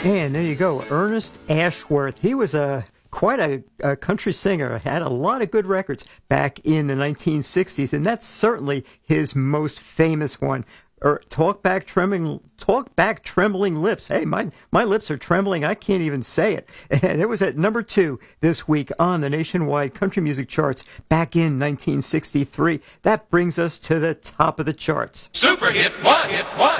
And there you go, Ernest Ashworth. He was quite a country singer, had a lot of good records back in the 1960s, and that's certainly his most famous one. Talk Back Trembling Lips. Hey, my lips are trembling. I can't even say it. And it was at number 2 this week on the nationwide country music charts back in 1963. That brings us to the top of the charts. Super Hit 1.